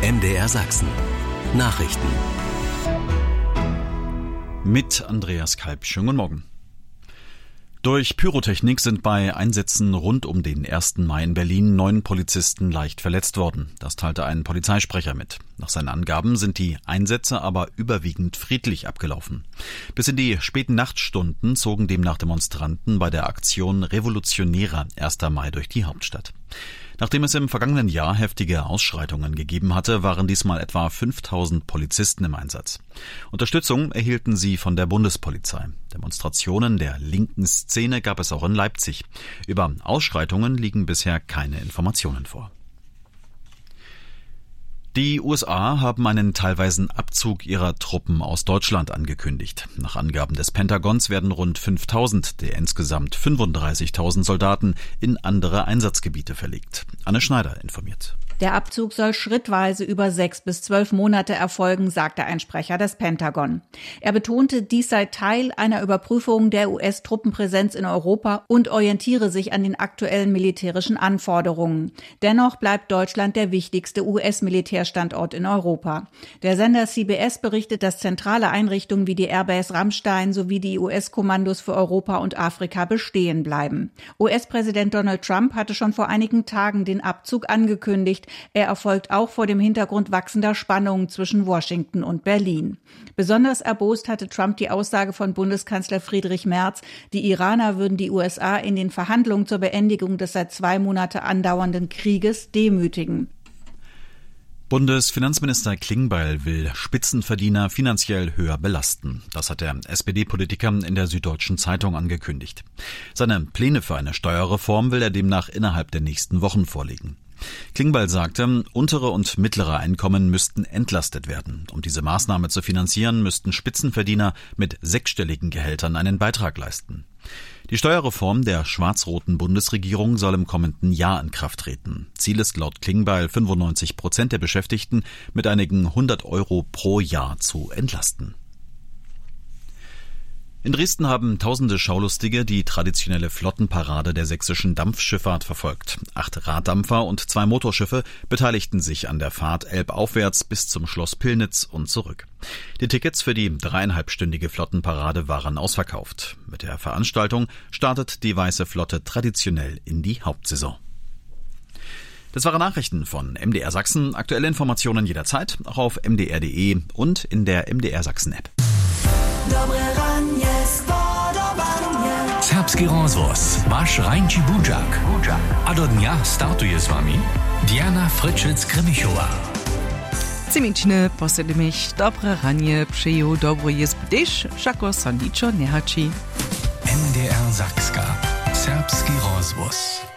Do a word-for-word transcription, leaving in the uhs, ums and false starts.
M D R Sachsen. Nachrichten. Mit Andreas Kalb. Schönen guten Morgen. Durch Pyrotechnik sind bei Einsätzen rund um den ersten Mai in Berlin neun Polizisten leicht verletzt worden. Das teilte ein Polizeisprecher mit. Nach seinen Angaben sind die Einsätze aber überwiegend friedlich abgelaufen. Bis in die späten Nachtstunden zogen demnach Demonstranten bei der Aktion Revolutionärer erster Mai durch die Hauptstadt. Nachdem es im vergangenen Jahr heftige Ausschreitungen gegeben hatte, waren diesmal etwa fünftausend Polizisten im Einsatz. Unterstützung erhielten sie von der Bundespolizei. Demonstrationen der linken Szene gab es auch in Leipzig. Über Ausschreitungen liegen bisher keine Informationen vor. Die U S A haben einen teilweisen Abzug ihrer Truppen aus Deutschland angekündigt. Nach Angaben des Pentagons werden rund fünftausend der insgesamt fünfunddreißigtausend Soldaten in andere Einsatzgebiete verlegt. Anne Schneider informiert. Der Abzug soll schrittweise über sechs bis zwölf Monate erfolgen, sagte ein Sprecher des Pentagon. Er betonte, dies sei Teil einer Überprüfung der U S-Truppenpräsenz in Europa und orientiere sich an den aktuellen militärischen Anforderungen. Dennoch bleibt Deutschland der wichtigste U S-Militärstandort in Europa. Der Sender C B S berichtet, dass zentrale Einrichtungen wie die Airbase Ramstein sowie die U S-Kommandos für Europa und Afrika bestehen bleiben. U S-Präsident Donald Trump hatte schon vor einigen Tagen den Abzug angekündigt. Er erfolgt auch vor dem Hintergrund wachsender Spannungen zwischen Washington und Berlin. Besonders erbost hatte Trump die Aussage von Bundeskanzler Friedrich Merz, die Iraner würden die U S A in den Verhandlungen zur Beendigung des seit zwei Monate andauernden Krieges demütigen. Bundesfinanzminister Klingbeil will Spitzenverdiener finanziell höher belasten. Das hat der S P D-Politiker in der Süddeutschen Zeitung angekündigt. Seine Pläne für eine Steuerreform will er demnach innerhalb der nächsten Wochen vorlegen. Klingbeil sagte, untere und mittlere Einkommen müssten entlastet werden. Um diese Maßnahme zu finanzieren, müssten Spitzenverdiener mit sechsstelligen Gehältern einen Beitrag leisten. Die Steuerreform der schwarz-roten Bundesregierung soll im kommenden Jahr in Kraft treten. Ziel ist laut Klingbeil, fünfundneunzig Prozent der Beschäftigten mit einigen hundert Euro pro Jahr zu entlasten. In Dresden haben tausende Schaulustige die traditionelle Flottenparade der sächsischen Dampfschifffahrt verfolgt. Acht Raddampfer und zwei Motorschiffe beteiligten sich an der Fahrt elbaufwärts bis zum Schloss Pillnitz und zurück. Die Tickets für die dreieinhalbstündige Flottenparade waren ausverkauft. Mit der Veranstaltung startet die Weiße Flotte traditionell in die Hauptsaison. Das waren Nachrichten von M D R Sachsen. Aktuelle Informationen jederzeit, auch auf m d r punkt d e und in der M D R Sachsen App. Serbski rozvoz, váš Rajnči Budžak. A do dňa startuje s vami Diana Fryczec-Kremichova. Cimične posedymich dobre ranie przyjął dobro jest bdysz, szako sonicho nehači. M D R Sakska. Serbski rozvoz.